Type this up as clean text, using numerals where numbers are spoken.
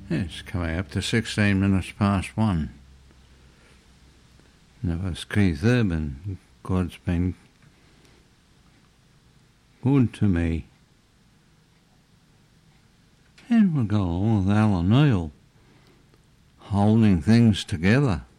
It's coming up to 16 minutes past 1. That was Keith Urban. God's been good to me. And we'll go on with Alan Neil, Holding Things Together.